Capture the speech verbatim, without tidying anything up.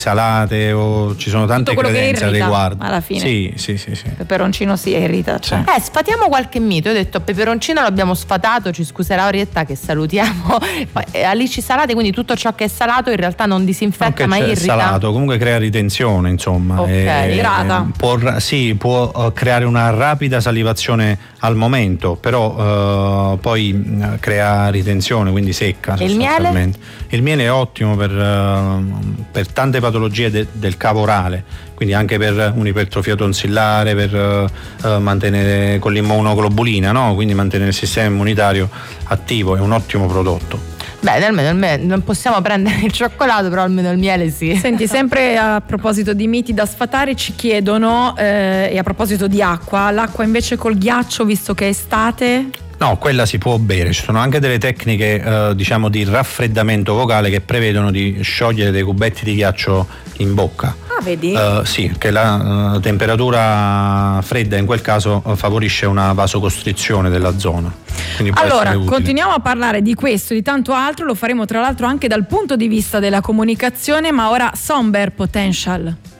salate o ci sono tante credenze al riguardo. Alla fine. Sì, sì, sì, sì. Peperoncino si irrita. Cioè. Eh, sfatiamo qualche mito. Io ho detto peperoncino l'abbiamo sfatato, ci scuserà Orietta che salutiamo. Poi, eh, alici salate, quindi tutto ciò che è salato in realtà non disinfetta ma irrita. Salato, comunque crea ritenzione, insomma. Ok, e, idrata. Può, sì, può uh, creare una rapida salivazione al momento, però uh, poi uh, crea ritenzione, quindi secca. E il miele? Il miele è ottimo per, uh, per tante patologie de, del cavo orale, quindi anche per un'ipertrofia tonsillare, per uh, uh, mantenere con l'immunoglobulina, no? Quindi mantenere il sistema immunitario attivo, è un ottimo prodotto. Beh, almeno il miele, non possiamo prendere il cioccolato, però almeno il miele sì. Senti, sempre a proposito di miti da sfatare, ci chiedono, eh, e a proposito di acqua, l'acqua invece col ghiaccio, visto che è estate? No, quella si può bere. Ci sono anche delle tecniche eh, diciamo di raffreddamento vocale che prevedono di sciogliere dei cubetti di ghiaccio in bocca. Ah, vedi? Uh, sì, che la uh, temperatura fredda in quel caso uh, favorisce una vasocostrizione della zona. Quindi può allora, essere utile. Continuiamo a parlare di questo e di tanto altro, lo faremo tra l'altro anche dal punto di vista della comunicazione, ma ora Somber Potential.